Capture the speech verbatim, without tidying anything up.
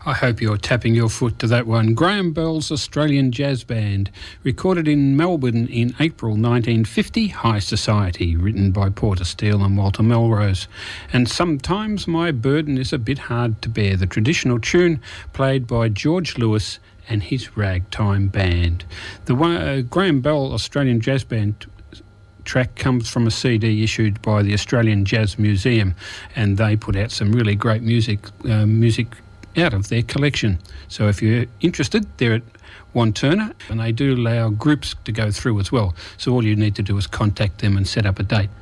I hope you're tapping your foot to that one. Graham Bell's Australian Jazz Band, recorded in Melbourne in April nineteen fifty, High Society, written by Porter Steele and Walter Melrose. And Sometimes My Burden is a Bit Hard to Bear, the traditional tune played by George Lewis and his ragtime band. The one, uh, Graham Bell Australian Jazz Band track comes from a C D issued by the Australian Jazz Museum, and they put out some really great music uh, music out of their collection. So if you're interested, they're at Wantirna, and they do allow groups to go through as well. So all you need to do is contact them and set up a date.